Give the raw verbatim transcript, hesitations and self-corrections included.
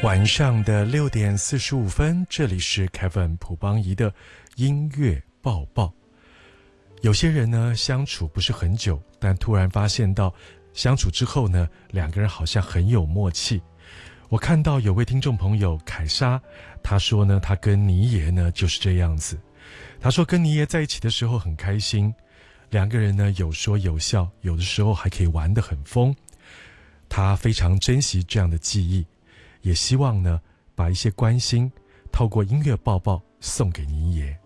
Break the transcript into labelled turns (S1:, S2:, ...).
S1: 晚上的六点四十五分，这里是 Kevin 蒲邦仪的音乐报报。有些人呢相处不是很久，但突然发现到相处之后呢，两个人好像很有默契。我看到有位听众朋友凯莎，他说呢，他跟尼爷呢就是这样子。他说跟尼爷在一起的时候很开心，两个人呢有说有笑，有的时候还可以玩得很疯。他非常珍惜这样的记忆，也希望呢把一些关心透过音乐报报送给尼爷。